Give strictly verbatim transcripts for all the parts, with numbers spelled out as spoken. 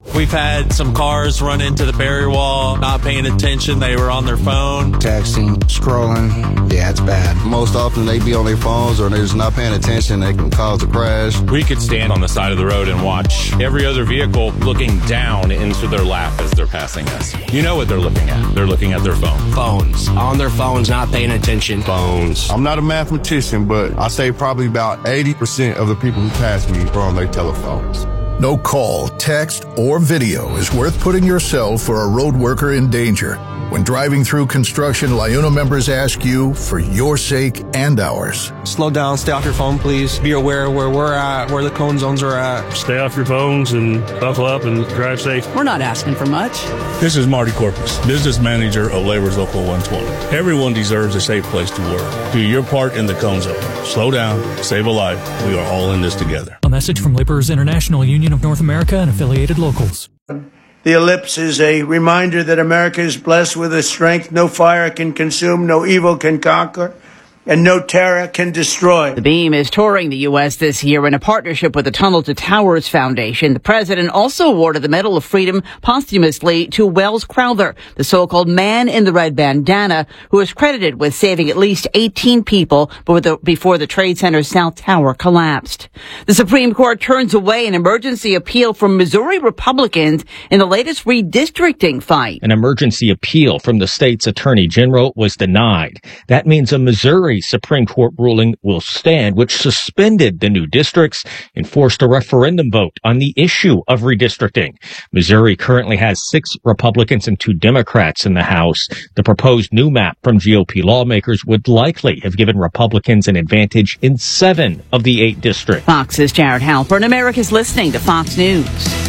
We've had some cars run into the barrier wall, not paying attention. They were on their phone. Texting, scrolling. Yeah, it's bad. Most often they be on their phones or they're just not paying attention. They can cause a crash. We could stand on the side of the road and watch every other vehicle looking down into their lap as they're passing us. You know what they're looking at. They're looking at their phone. Phones. On their phones, not paying attention. Phones. I'm not a mathematician, but I say probably about eighty percent of the people who pass me are on their telephones. No call, text, or video is worth putting yourself or a road worker in danger. When driving through construction, LIUNA members ask you for your sake and ours. Slow down, stay off your phone, please. Be aware where we're at, where the cone zones are at. Stay off your phones and buckle up and drive safe. We're not asking for much. This is Marty Corpus, business manager of Labor's Local one twenty. Everyone deserves a safe place to work. Do your part in the cone zone. Slow down, save a life. We are all in this together. A message from Laborers International Union of North America and affiliated locals. The ellipse is a reminder that America is blessed with a strength no fire can consume, no evil can conquer, and no terror can destroy. The Beam is touring the U S this year in a partnership with the Tunnel to Towers Foundation. The president also awarded the Medal of Freedom posthumously to Wells Crowther, the so-called man in the red bandana, who is credited with saving at least eighteen people before the Trade Center's South Tower collapsed. The Supreme Court turns away an emergency appeal from Missouri Republicans in the latest redistricting fight. An emergency appeal from the state's attorney general was denied. That means a Missouri Supreme Court ruling will stand, which suspended the new districts and forced a referendum vote on the issue of redistricting. Missouri currently has six Republicans and two Democrats in the House. The proposed new map from G O P lawmakers would likely have given Republicans an advantage in seven of the eight districts. Fox's Jared Halpern. America's listening to Fox News.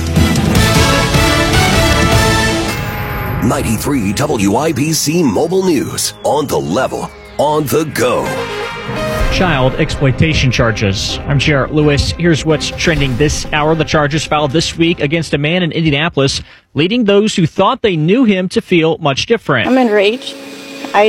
ninety-three W I B C Mobile News. On the level. On the go. Child exploitation charges. I'm Jarrett Lewis. Here's what's trending this hour. The charges filed this week against a man in Indianapolis, leading those who thought they knew him to feel much different. I'm enraged. I,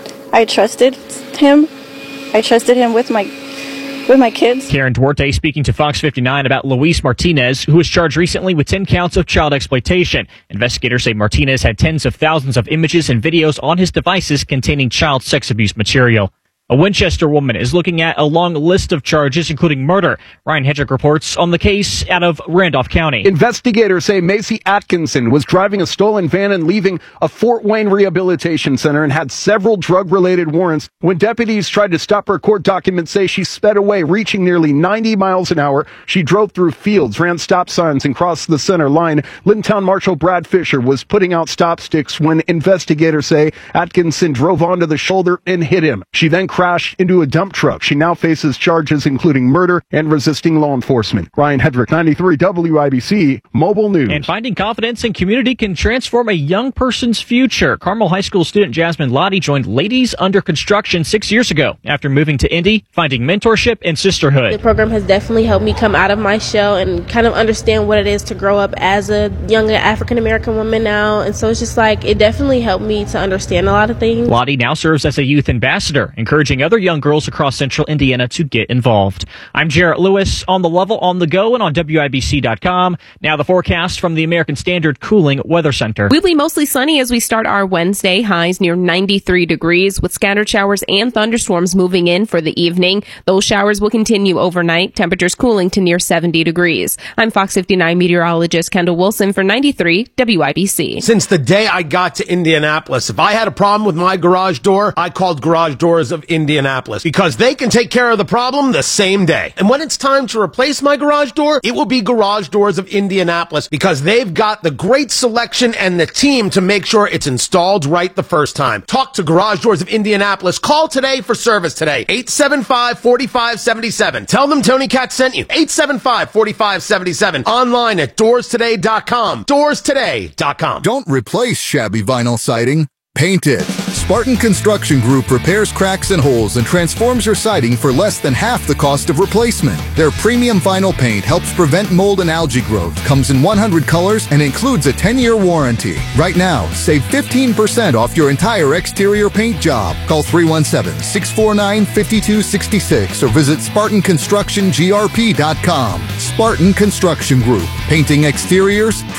I trusted him. I trusted him with my with my kids. Karen Duarte speaking to Fox fifty-nine about Luis Martinez, who was charged recently with ten counts of child exploitation. Investigators say Martinez had tens of thousands of images and videos on his devices containing child sex abuse material. A Winchester woman is looking at a long list of charges, including murder. Ryan Hedrick reports on the case out of Randolph County. Investigators say Macy Atkinson was driving a stolen van and leaving a Fort Wayne Rehabilitation Center and had several drug-related warrants. When deputies tried to stop her, court documents say she sped away, reaching nearly ninety miles an hour. She drove through fields, ran stop signs, and crossed the center line. Lintown Marshal Brad Fisher was putting out stop sticks when investigators say Atkinson drove onto the shoulder and hit him. She then crashed into a dump truck. She now faces charges including murder and resisting law enforcement. Ryan Hedrick, ninety-three W I B C Mobile News. And finding confidence in community can transform a young person's future. Carmel High School student Jasmine Lottie joined Ladies Under Construction six years ago after moving to Indy, finding mentorship and sisterhood. The program has definitely helped me come out of my shell and kind of understand what it is to grow up as a young African American woman now. And so it's just like, it definitely helped me to understand a lot of things. Lottie now serves as a youth ambassador, encouraging other young girls across central Indiana to get involved. I'm Jarrett Lewis, on the level, on the go, and on W I B C dot com. Now the forecast from the American Standard Cooling Weather Center. We'll be mostly sunny as we start our Wednesday, highs near ninety-three degrees, with scattered showers and thunderstorms moving in for the evening. Those showers will continue overnight, temperatures cooling to near seventy degrees. I'm Fox fifty-nine meteorologist Kendall Wilson for ninety-three W I B C. Since the day I got to Indianapolis, if I had a problem with my garage door, I called Garage Doors of Indianapolis, because they can take care of the problem the same day. And when it's time to replace my garage door, it will be Garage Doors of Indianapolis, because they've got the great selection and the team to make sure it's installed right the first time. Talk to Garage Doors of Indianapolis. Call today for service today. eight seven five, four five seven seven. Tell them Tony Katz sent you. eight seven five, four five seven seven. Online at doors today dot com. doors today dot com. Don't replace shabby vinyl siding. Paint it. Spartan Construction Group repairs cracks and holes and transforms your siding for less than half the cost of replacement. Their premium vinyl paint helps prevent mold and algae growth, comes in one hundred colors, and includes a ten-year warranty. Right now, save fifteen percent off your entire exterior paint job. Call three one seven, six four nine, five two six six or visit Spartan Construction G R P dot com. Spartan Construction Group. Painting exteriors